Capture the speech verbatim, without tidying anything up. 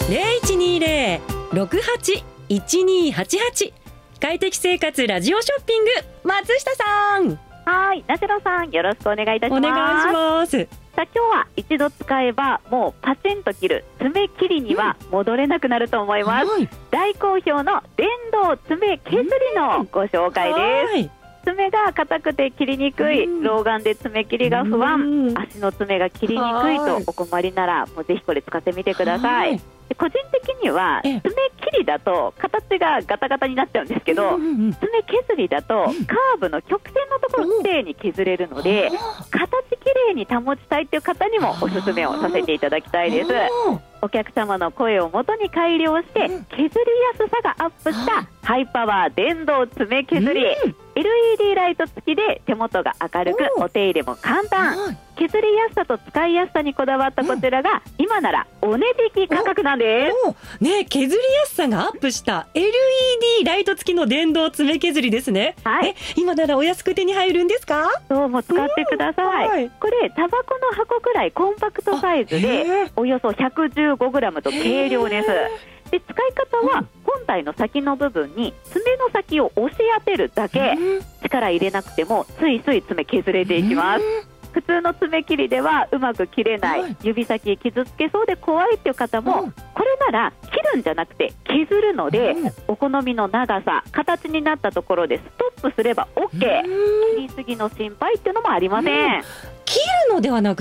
ゼロいちにゼロ ろくはち いちにはちはち。快適生活ラジオショッピング、松下さん。 はい、なしろさん、よろしくお願いいたします。 お願いします。 さあ、今日は一度使えばもうパチンと切る爪切りには戻れなくなると思います、うん、大好評の電動爪削りのご紹介です、うん、爪が硬くて切りにくい、うん、老眼で爪切りが不安、うん、足の爪が切りにくいとお困りなら、もうぜひこれ使ってみてください。個人的には爪切りだと形がガタガタになっちゃうんですけど、うんうんうん、爪削りだとカーブの曲線のところをきれいに削れるので、形きれいに保ちたいという方にもおすすめをさせていただきたいです。お客様の声をもとに改良して削りやすさがアップしたハイパワー電動爪削り、うん、エルイーディー ライト付きで手元が明るくお手入れも簡単、削りやすさと使いやすさにこだわったこちらが今ならお値引き価格なんです、 ね、削りやすさがアップした エルイーディー ライト付きの電動爪削りですね、はい、え今ならお安く手に入るんですか？ そうも使ってください、はい、これタバコの箱くらいコンパクトサイズでおよそひゃくじゅうごグラムと軽量です。で、使い方は本体の先の部分に爪の先を押し当てるだけ、力入れなくてもスイスイ爪削れていきます。普通の爪切りではうまく切れない、指先傷つけそうで怖いっていう方も、これなら切るんじゃなくて削るので、お好みの長さ、形になったところでストップすれば オーケー、切りすぎの心配っていうのもありません。 切るのではなく